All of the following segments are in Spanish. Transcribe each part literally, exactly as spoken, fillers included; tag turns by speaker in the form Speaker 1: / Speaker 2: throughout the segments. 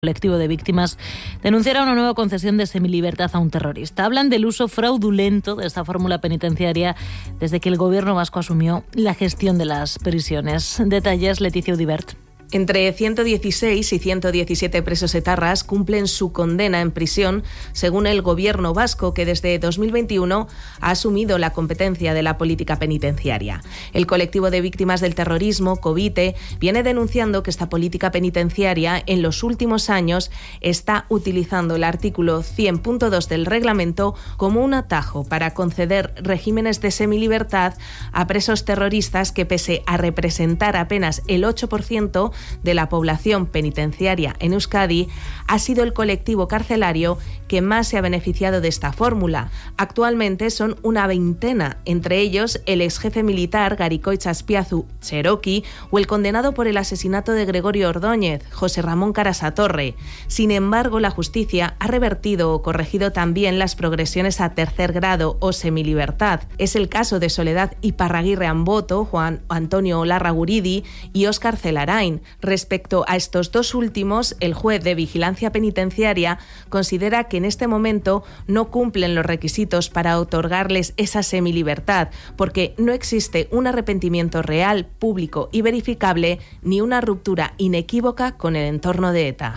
Speaker 1: colectivo de víctimas denunciará una nueva concesión de semilibertad a un terrorista. Hablan del uso fraudulento de esta fórmula penitenciaria desde que el gobierno vasco asumió la gestión de las prisiones. Detalles, Leticia Udibert.
Speaker 2: Entre ciento dieciséis y ciento diecisiete presos etarras cumplen su condena en prisión, según el gobierno vasco, que desde dos mil veintiuno ha asumido la competencia de la política penitenciaria. El colectivo de víctimas del terrorismo, COVITE, viene denunciando que esta política penitenciaria en los últimos años está utilizando el artículo cien punto dos del reglamento como un atajo para conceder regímenes de semilibertad a presos terroristas que, pese a representar apenas el ocho por ciento de la población penitenciaria en Euskadi, ha sido el colectivo carcelario que más se ha beneficiado de esta fórmula. Actualmente son una veintena, entre ellos el ex jefe militar Garaikoetx Azpiazu Cherokee o el condenado por el asesinato de Gregorio Ordóñez, José Ramón Carasatorre. Sin embargo, la justicia ha revertido o corregido también las progresiones a tercer grado o semilibertad. Es el caso de Soledad Iparraguirre Amboto, Juan Antonio Larraguridi y Óscar Celarain. Respecto a estos dos últimos, el juez de vigilancia penitenciaria considera que en este momento no cumplen los requisitos para otorgarles esa semilibertad, porque no existe un arrepentimiento real, público y verificable, ni una ruptura inequívoca con el entorno de ETA.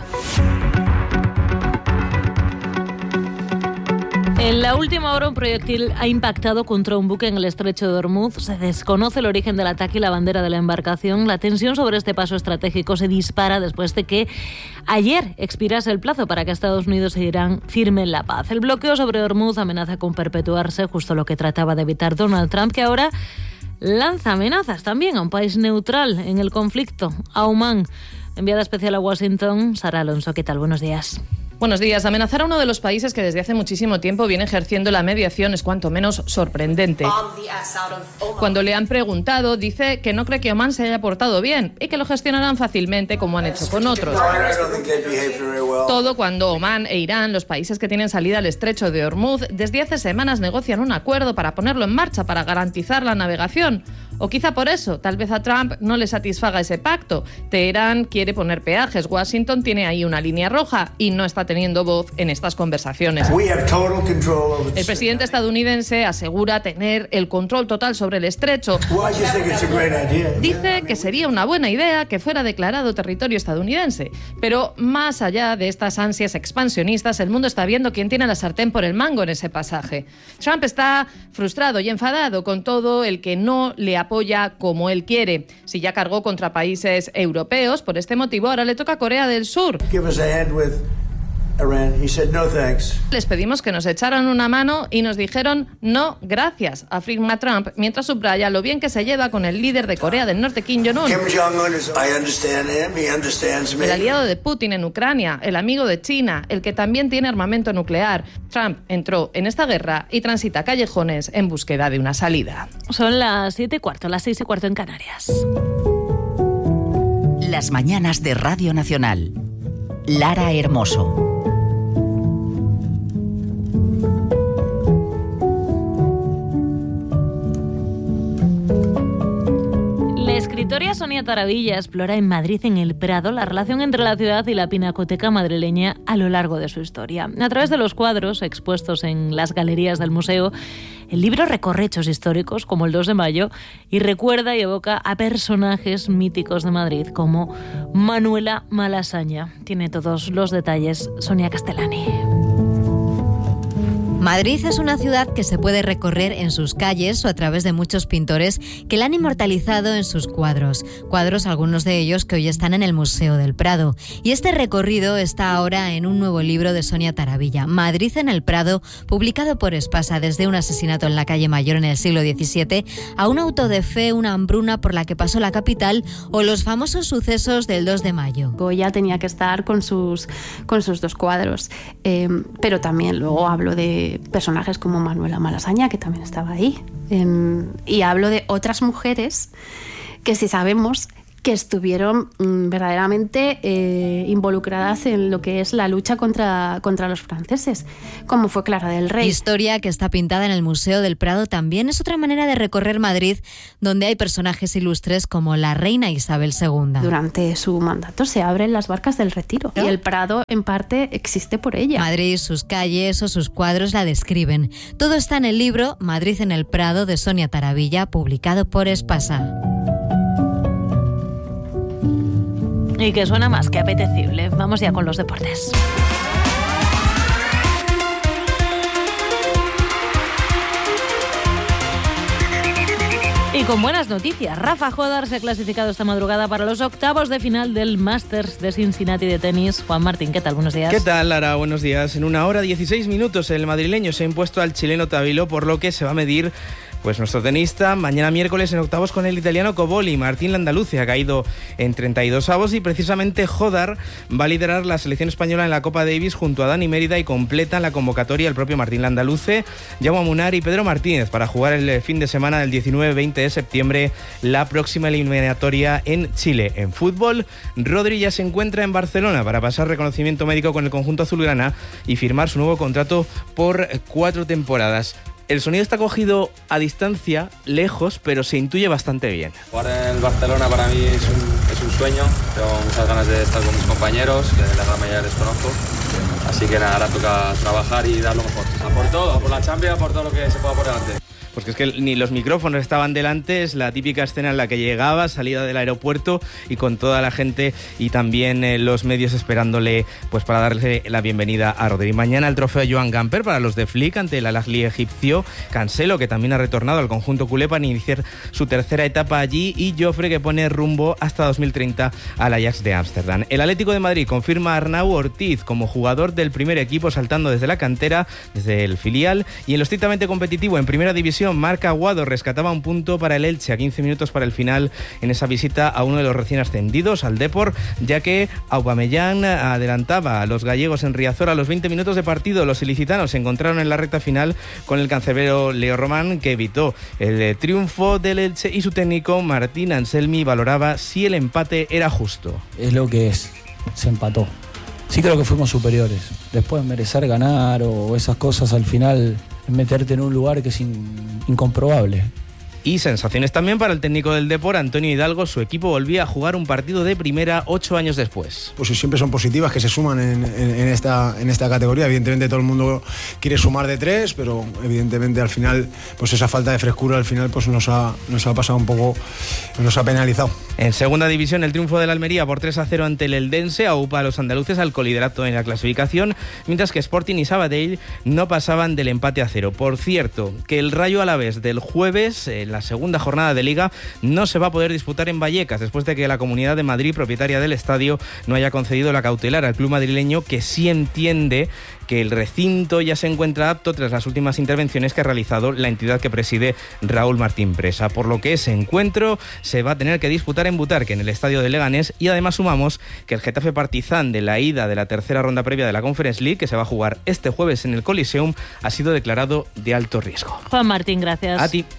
Speaker 1: En la última hora, un proyectil ha impactado contra un buque en el estrecho de Ormuz. Se desconoce el origen del ataque y la bandera de la embarcación. La tensión sobre este paso estratégico se dispara después de que ayer expirase el plazo para que Estados Unidos e Irán firmen la paz. El bloqueo sobre Ormuz amenaza con perpetuarse, justo lo que trataba de evitar Donald Trump, que ahora lanza amenazas también a un país neutral en el conflicto, a Omán. Enviada especial a Washington, Sara Alonso, ¿qué tal? Buenos días.
Speaker 3: Buenos días. Amenazar a uno de los países que desde hace muchísimo tiempo viene ejerciendo la mediación es cuanto menos sorprendente. Cuando le han preguntado, dice que no cree que Omán se haya portado bien y que lo gestionarán fácilmente como han hecho con otros. Todo cuando Omán e Irán, los países que tienen salida al estrecho de Ormuz, desde hace semanas negocian un acuerdo para ponerlo en marcha para garantizar la navegación. O quizá por eso, tal vez a Trump no le satisfaga ese pacto. Teherán quiere poner peajes, Washington tiene ahí una línea roja y no está teniendo voz en estas conversaciones. El presidente estadounidense asegura tener el control total sobre el estrecho. Dice que sería una buena idea que fuera declarado territorio estadounidense. Pero más allá de estas ansias expansionistas, el mundo está viendo quién tiene la sartén por el mango en ese pasaje. Trump está frustrado y enfadado con todo el que no le apoya como él quiere. Si ya cargó contra países europeos, por este motivo ahora le toca a Corea del Sur.
Speaker 4: Iran. He said, no thanks.
Speaker 3: Les pedimos que nos echaran una mano y nos dijeron no gracias, afirma Trump, mientras subraya lo bien que se lleva con el líder de Corea del Norte, Kim Jong-un.
Speaker 4: Kim Jong-un is, I understand him, he understands me.
Speaker 3: El aliado de Putin en Ucrania, el amigo de China, el que también tiene armamento nuclear. Trump entró en esta guerra y transita callejones en búsqueda de una salida.
Speaker 1: Son las siete y cuarto, las seis y cuarto en Canarias.
Speaker 5: Las mañanas de Radio Nacional. Lara Hermoso.
Speaker 1: La escritora Sonia Taravilla explora en Madrid, en el Prado, la relación entre la ciudad y la pinacoteca madrileña a lo largo de su historia. A través de los cuadros expuestos en las galerías del museo, el libro recorre hechos históricos como el dos de mayo y recuerda y evoca a personajes míticos de Madrid como Manuela Malasaña. Tiene todos los detalles Sonia Castellani.
Speaker 6: Madrid es una ciudad que se puede recorrer en sus calles o a través de muchos pintores que la han inmortalizado en sus cuadros. Cuadros, algunos de ellos que hoy están en el Museo del Prado. Y este recorrido está ahora en un nuevo libro de Sonia Taravilla, Madrid en el Prado, publicado por Espasa, desde un asesinato en la calle Mayor en el siglo diecisiete a un auto de fe, una hambruna por la que pasó la capital o los famosos sucesos del dos de mayo.
Speaker 7: Goya tenía que estar con sus, con sus dos cuadros, eh, pero también luego hablo de personajes como Manuela Malasaña, que también estaba ahí. Eh, y hablo de otras mujeres que, si sabemos que estuvieron mmm, verdaderamente eh, involucradas en lo que es la lucha contra, contra los franceses, como fue Clara del Rey.
Speaker 6: Historia que está pintada en el Museo del Prado también es otra manera de recorrer Madrid, donde hay personajes ilustres como la reina Isabel segunda.
Speaker 7: Durante su mandato se abren las barcas del Retiro, ¿no? Y el Prado en parte existe por ella.
Speaker 6: Madrid, sus calles o sus cuadros la describen. Todo está en el libro Madrid en el Prado de Sonia Taravilla, publicado por Espasa.
Speaker 1: Y que suena más que apetecible. Vamos ya con los deportes. Y con buenas noticias, Rafa Jodar se ha clasificado esta madrugada para los octavos de final del Masters de Cincinnati de tenis. Juan Martín, ¿qué tal? Buenos días.
Speaker 8: ¿Qué tal, Lara? Buenos días. En una hora dieciséis minutos el madrileño se ha impuesto al chileno Tabilo, por lo que se va a medir pues nuestro tenista mañana miércoles en octavos con el italiano Coboli. Martín Landaluce ha caído en treinta y dos avos y precisamente Jodar va a liderar la selección española en la Copa Davis junto a Dani Mérida y completan la convocatoria el propio Martín Landaluce, Jaume Munar y Pedro Martínez para jugar el fin de semana del diecinueve veinte de septiembre la próxima eliminatoria en Chile. En fútbol, Rodri ya se encuentra en Barcelona para pasar reconocimiento médico con el conjunto azulgrana y firmar su nuevo contrato por cuatro temporadas. El sonido está cogido a distancia, lejos, pero se intuye bastante bien.
Speaker 9: Jugar en el Barcelona para mí es un, es un sueño. Tengo muchas ganas de estar con mis compañeros, que la gran mayoría les conozco. Así que nada, ahora toca trabajar y dar lo mejor. A por todo, por la Champions, por todo lo que se pueda por delante.
Speaker 8: Pues que es que ni los micrófonos estaban delante, es la típica escena en la que llegaba, salida del aeropuerto y con toda la gente y también eh, los medios esperándole pues para darle la bienvenida a Rodri. Mañana el trofeo Joan Gamper para los de Flick ante el Al-Ahly egipcio, Cancelo, que también ha retornado al conjunto culé para iniciar su tercera etapa allí, y Joffre, que pone rumbo hasta dos mil treinta al Ajax de Ámsterdam. El Atlético de Madrid confirma a Arnau Ortiz como jugador del primer equipo, saltando desde la cantera, desde el filial, y en lo estrictamente competitivo en primera división, Marc Aguado rescataba un punto para el Elche a quince minutos para el final en esa visita a uno de los recién ascendidos, al Depor, ya que Aubameyang adelantaba a los gallegos en Riazor a los veinte minutos de partido. Los ilicitanos se encontraron en la recta final con el cancerbero Leo Román, que evitó el triunfo del Elche, y su técnico Martín Anselmi valoraba si el empate era justo.
Speaker 10: Es lo que es, se empató. Sí creo que fuimos superiores. Después merecer ganar o esas cosas al final, meterte en un lugar que es in, incomprobable.
Speaker 8: Y sensaciones también para el técnico del Depor, Antonio Hidalgo. Su equipo volvía a jugar un partido de primera ocho años después.
Speaker 11: Pues siempre son positivas que se suman en, en, en, esta, en esta categoría. Evidentemente todo el mundo quiere sumar de tres, pero evidentemente al final pues esa falta de frescura al final pues nos ha, nos ha pasado un poco, nos ha penalizado.
Speaker 8: En segunda división, el triunfo del Almería por tres a cero ante el Eldense aupa a los andaluces al coliderato en la clasificación, mientras que Sporting y Sabadell no pasaban del empate a cero. Por cierto, que el Rayo Alavés del jueves, en la segunda jornada de Liga, no se va a poder disputar en Vallecas, después de que la Comunidad de Madrid, propietaria del estadio, no haya concedido la cautelar al club madrileño, que sí entiende que el recinto ya se encuentra apto tras las últimas intervenciones que ha realizado la entidad que preside Raúl Martín Presa, por lo que ese encuentro se va a tener que disputar en Butarque, en el estadio de Leganés. Y además sumamos que el Getafe Partizan de la ida de la tercera ronda previa de la Conference League, que se va a jugar este jueves en el Coliseum, ha sido declarado de alto riesgo.
Speaker 1: Juan Martín, gracias.
Speaker 8: A ti.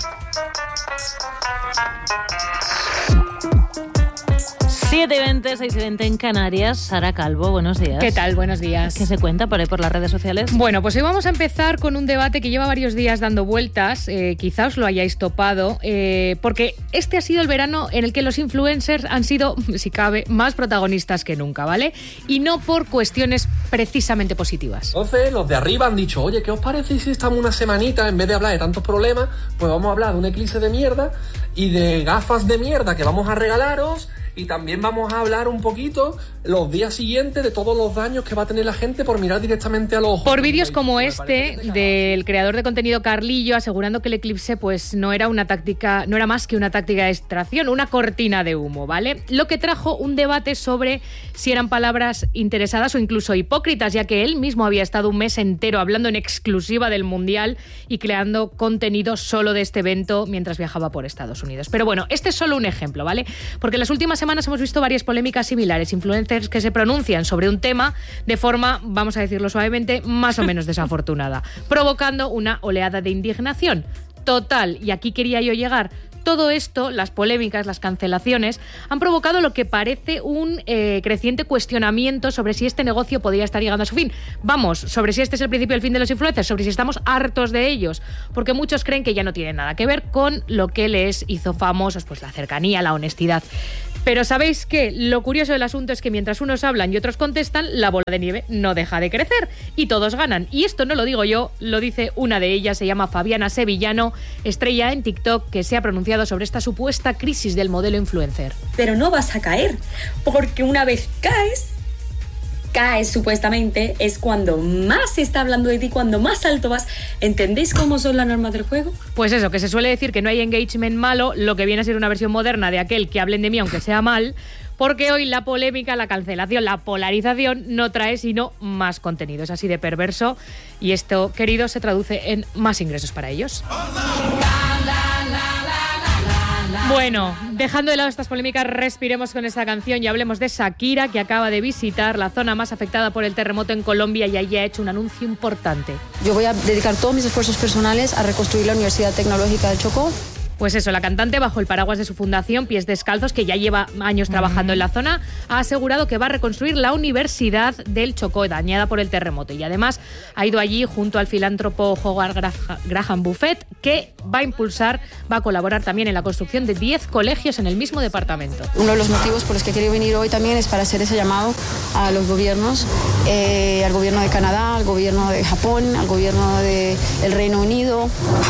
Speaker 1: siete y veinte, seis y veinte en Canarias. Sara Calvo, buenos días.
Speaker 12: ¿Qué tal? Buenos días.
Speaker 1: ¿Qué se cuenta por ahí por las redes sociales?
Speaker 12: Bueno, pues hoy vamos a empezar con un debate que lleva varios días dando vueltas. Eh, quizá os lo hayáis topado, eh, porque este ha sido el verano en el que los influencers han sido, si cabe, más protagonistas que nunca, ¿vale? Y no por cuestiones precisamente positivas.
Speaker 13: Entonces, los de arriba han dicho, oye, ¿qué os parece si estamos una semanita, en vez de hablar de tantos problemas, pues vamos a hablar de un eclipse de mierda y de gafas de mierda que vamos a regalaros? Y también vamos a hablar un poquito los días siguientes de todos los daños que va a tener la gente por mirar directamente a los ojos.
Speaker 12: Por vídeos como este del creador de contenido Carlillo, asegurando que el eclipse pues no era una táctica, no era más que una táctica de extracción, una cortina de humo, ¿vale? Lo que trajo un debate sobre si eran palabras interesadas o incluso hipócritas, ya que él mismo había estado un mes entero hablando en exclusiva del Mundial y creando contenido solo de este evento mientras viajaba por Estados Unidos. Pero bueno, este es solo un ejemplo, ¿vale? Porque en las últimas semanas hemos visto varias polémicas similares, influencers que se pronuncian sobre un tema de forma, vamos a decirlo suavemente, más o menos desafortunada, provocando una oleada de indignación. Total, y aquí quería yo llegar, todo esto, las polémicas, las cancelaciones, han provocado lo que parece un eh, creciente cuestionamiento sobre si este negocio podría estar llegando a su fin. Vamos, sobre si este es el principio del fin de los influencers, sobre si estamos hartos de ellos, porque muchos creen que ya no tienen nada que ver con lo que les hizo famosos, pues la cercanía, la honestidad. Pero ¿sabéis qué? Lo curioso del asunto es que mientras unos hablan y otros contestan, la bola de nieve no deja de crecer y todos ganan. Y esto no lo digo yo, lo dice una de ellas, se llama Fabiana Sevillano, estrella en TikTok, que se ha pronunciado sobre esta supuesta crisis del modelo influencer.
Speaker 14: Pero no vas a caer, porque una vez caes, caes supuestamente, es cuando más se está hablando de ti, cuando más alto vas. ¿Entendéis cómo son las normas del juego?
Speaker 12: Pues eso, que se suele decir que no hay engagement malo, lo que viene a ser una versión moderna de aquel que hablen de mí aunque sea mal, porque hoy la polémica, la cancelación, la polarización no trae sino más contenido. Es así de perverso y esto, queridos, se traduce en más ingresos para ellos. Bueno, dejando de lado estas polémicas, respiremos con esta canción y hablemos de Shakira, que acaba de visitar la zona más afectada por el terremoto en Colombia y allí ha hecho un anuncio importante.
Speaker 15: Yo voy a dedicar todos mis esfuerzos personales a reconstruir la Universidad Tecnológica del Chocó.
Speaker 12: Pues eso, la cantante, bajo el paraguas de su fundación Pies Descalzos, que ya lleva años trabajando en la zona, ha asegurado que va a reconstruir la Universidad del Chocó, dañada por el terremoto. Y además ha ido allí junto al filántropo Howard Graham Buffett, que va a impulsar, va a colaborar también en la construcción de diez colegios en el mismo departamento.
Speaker 15: Uno de los motivos por los que he querido venir hoy también es para hacer ese llamado a los gobiernos, eh, al gobierno de Canadá, al gobierno de Japón, al gobierno del Reino Unido,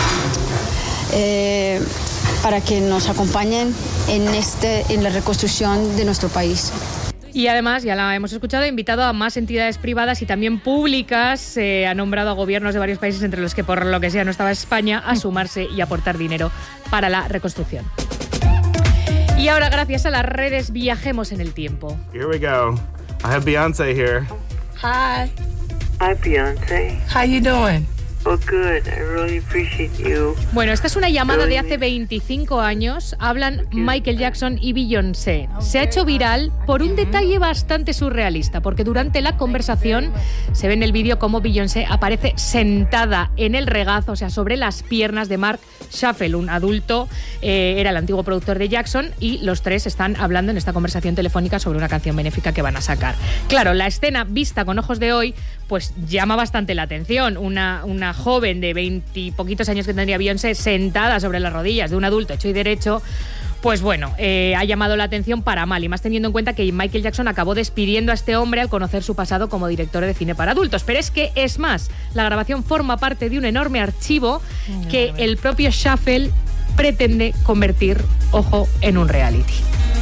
Speaker 15: Eh, para que nos acompañen en, este, en la reconstrucción de nuestro país.
Speaker 12: Y además, ya la hemos escuchado, ha invitado a más entidades privadas y también públicas, eh, ha nombrado a gobiernos de varios países, entre los que por lo que sea no estaba España, a sumarse y aportar dinero para la reconstrucción. Y ahora, gracias a las redes, viajemos en el tiempo.
Speaker 16: Here we go. I have Beyoncé here.
Speaker 17: Hi. Hi, Beyoncé. How you doing? Oh, good. I really appreciate you.
Speaker 12: Bueno, esta es una llamada de hace veinticinco años. Hablan Michael Jackson y Beyoncé. Se ha hecho viral por un detalle bastante surrealista, porque durante la conversación se ve en el vídeo cómo Beyoncé aparece sentada en el regazo, o sea, sobre las piernas de Mark Schaffel, un adulto, eh, era el antiguo productor de Jackson, y los tres están hablando en esta conversación telefónica sobre una canción benéfica que van a sacar. Claro, la escena vista con ojos de hoy, pues llama bastante la atención. Una, una joven de veintipoquitos años que tendría Beyoncé sentada sobre las rodillas de un adulto hecho y derecho, pues bueno, eh, ha llamado la atención para mal, y más teniendo en cuenta que Michael Jackson acabó despidiendo a este hombre al conocer su pasado como director de cine para adultos. Pero es que, es más, la grabación forma parte de un enorme archivo que el propio Schaffel pretende convertir, ojo, en un reality.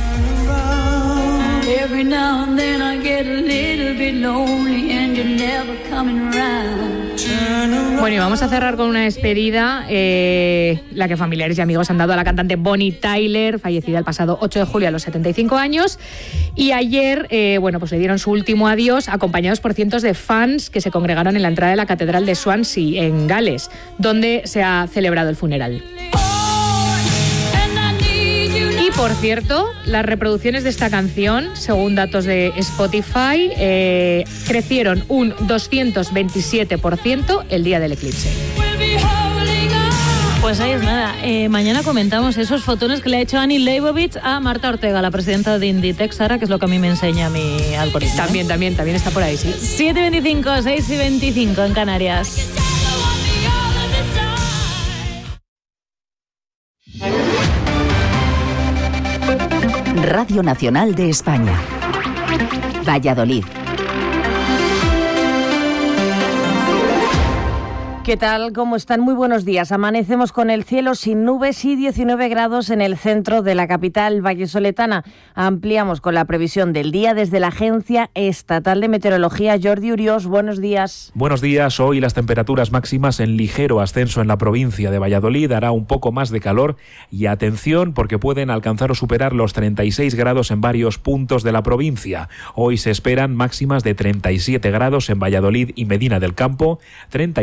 Speaker 18: Every now and then I get a little bit lonely and you're never coming around.
Speaker 12: Bueno, y vamos a cerrar con una despedida, eh, la que familiares y amigos han dado a la cantante Bonnie Tyler, fallecida el pasado ocho de julio a los setenta y cinco años. Y ayer, eh, bueno, pues le dieron su último adiós, acompañados por cientos de fans que se congregaron en la entrada de la Catedral de Swansea, en Gales, donde se ha celebrado el funeral. Por cierto, las reproducciones de esta canción, según datos de Spotify, eh, crecieron un doscientos veintisiete por ciento el día del eclipse.
Speaker 1: Pues ahí es nada. Eh, mañana comentamos esos fotones que le ha hecho Annie Leibovitz a Marta Ortega, la presidenta de Inditex, Sara, que es lo que a mí me enseña mi algoritmo.
Speaker 12: También, también, también está por ahí, sí.
Speaker 1: siete y veinticinco, seis y veinticinco en Canarias.
Speaker 5: Radio Nacional de España. Valladolid.
Speaker 19: ¿Qué tal? ¿Cómo están? Muy buenos días. Amanecemos con el cielo sin nubes y diecinueve grados en el centro de la capital vallisoletana. Ampliamos con la previsión del día desde la Agencia Estatal de Meteorología. Jordi Uriós, buenos días.
Speaker 20: Buenos días. Hoy las temperaturas máximas en ligero ascenso en la provincia de Valladolid. Hará un poco más de calor y atención porque pueden alcanzar o superar los treinta y seis grados en varios puntos de la provincia. Hoy se esperan máximas de treinta y siete grados en Valladolid y Medina del Campo, treinta y seis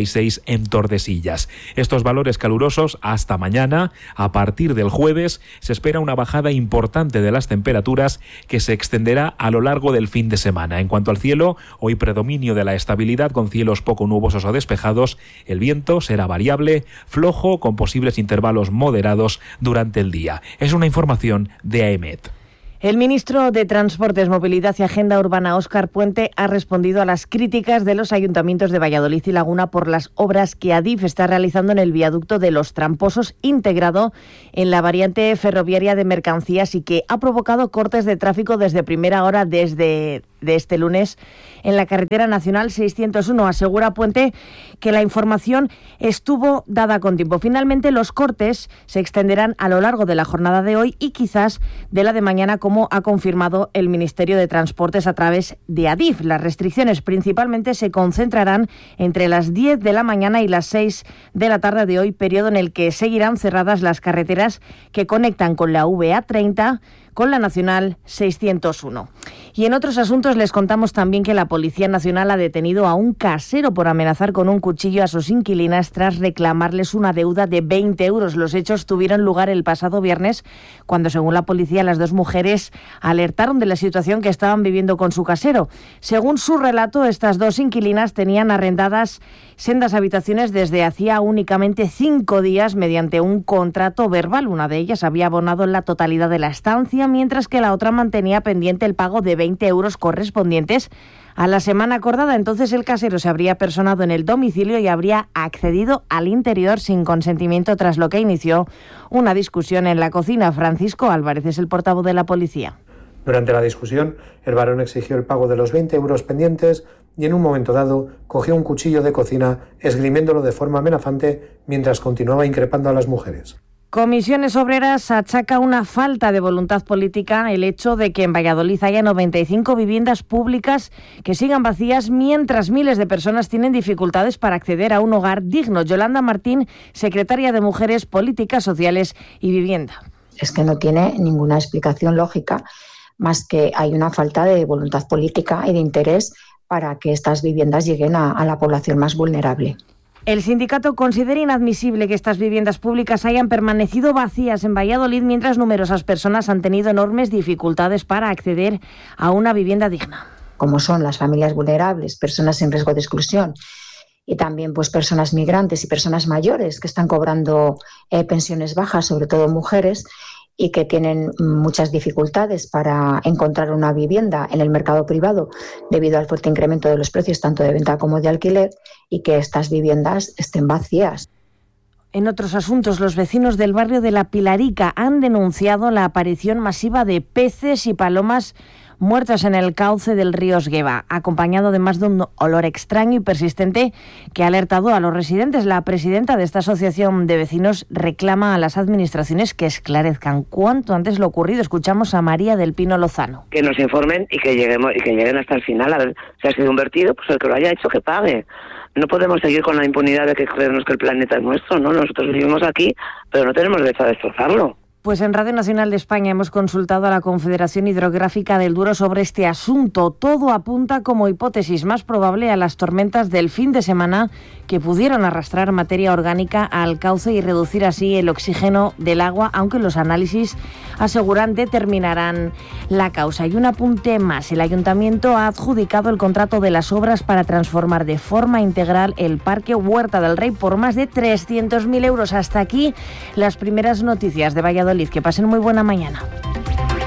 Speaker 20: en Tordesillas. Estos valores calurosos hasta mañana. A partir del jueves se espera una bajada importante de las temperaturas que se extenderá a lo largo del fin de semana. En cuanto al cielo, hoy predominio de la estabilidad con cielos poco nubosos o despejados. El viento será variable, flojo, con posibles intervalos moderados durante el día. Es una información de AEMET.
Speaker 19: El ministro de Transportes, Movilidad y Agenda Urbana, Óscar Puente, ha respondido a las críticas de los ayuntamientos de Valladolid y Laguna por las obras que Adif está realizando en el viaducto de Los Tramposos, integrado en la variante ferroviaria de mercancías, y que ha provocado cortes de tráfico desde primera hora desde de este lunes en la carretera nacional seiscientos uno. Asegura Puente que la información estuvo dada con tiempo. Finalmente, los cortes se extenderán a lo largo de la jornada de hoy y quizás de la de mañana, como ha confirmado el Ministerio de Transportes a través de Adif. Las restricciones principalmente se concentrarán entre las diez de la mañana y las seis de la tarde de hoy, periodo en el que seguirán cerradas las carreteras que conectan con la V A treinta con la Nacional seiscientos uno. Y en otros asuntos les contamos también que la Policía Nacional ha detenido a un casero por amenazar con un cuchillo a sus inquilinas tras reclamarles una deuda de veinte euros. Los hechos tuvieron lugar el pasado viernes, cuando, según la policía, las dos mujeres alertaron de la situación que estaban viviendo con su casero. Según su relato, estas dos inquilinas tenían arrendadas sendas habitaciones desde hacía únicamente cinco días mediante un contrato verbal. Una de ellas había abonado la totalidad de la estancia, mientras que la otra mantenía pendiente el pago de veinte euros correspondientes a la semana acordada. Entonces el casero se habría personado en el domicilio y habría accedido al interior sin consentimiento, tras lo que inició una discusión en la cocina. Francisco Álvarez es el portavoz de la policía.
Speaker 21: Durante la discusión, el varón exigió el pago de los veinte euros pendientes y en un momento dado cogió un cuchillo de cocina, esgrimiéndolo de forma amenazante mientras continuaba increpando a las mujeres.
Speaker 19: Comisiones Obreras achaca una falta de voluntad política el hecho de que en Valladolid haya noventa y cinco viviendas públicas que sigan vacías, mientras miles de personas tienen dificultades para acceder a un hogar digno. Yolanda Martín, secretaria de Mujeres, Políticas Sociales y Vivienda.
Speaker 22: Es que no tiene ninguna explicación lógica, más que hay una falta de voluntad política y de interés para que estas viviendas lleguen a, a la población más vulnerable.
Speaker 19: El sindicato considera inadmisible que estas viviendas públicas hayan permanecido vacías en Valladolid, mientras numerosas personas han tenido enormes dificultades para acceder a una vivienda digna.
Speaker 22: Como son las familias vulnerables, personas en riesgo de exclusión y también pues personas migrantes y personas mayores que están cobrando eh, pensiones bajas, sobre todo mujeres, y que tienen muchas dificultades para encontrar una vivienda en el mercado privado debido al fuerte incremento de los precios tanto de venta como de alquiler, y que estas viviendas estén vacías.
Speaker 19: En otros asuntos, los vecinos del barrio de La Pilarica han denunciado la aparición masiva de peces y palomas muertos en el cauce del río Esgueva, acompañado además de un olor extraño y persistente que ha alertado a los residentes. La presidenta de esta asociación de vecinos reclama a las administraciones que esclarezcan cuanto antes lo ocurrido. Escuchamos a María del Pino Lozano.
Speaker 23: Que nos informen y que lleguemos y que lleguen hasta el final. A ver, si ha sido un vertido, pues el que lo haya hecho que pague. No podemos seguir con la impunidad de que creemos que el planeta es nuestro, ¿no? Nosotros vivimos aquí, pero no tenemos derecho a destrozarlo.
Speaker 19: Pues en Radio Nacional de España hemos consultado a la Confederación Hidrográfica del Douro sobre este asunto. Todo apunta como hipótesis más probable a las tormentas del fin de semana, que pudieron arrastrar materia orgánica al cauce y reducir así el oxígeno del agua, aunque los análisis aseguran determinarán la causa. Y un apunte más: el Ayuntamiento ha adjudicado el contrato de las obras para transformar de forma integral el Parque Huerta del Rey por más de trescientos mil euros. Hasta aquí las primeras noticias de Valladolid. Que pasen muy buena mañana.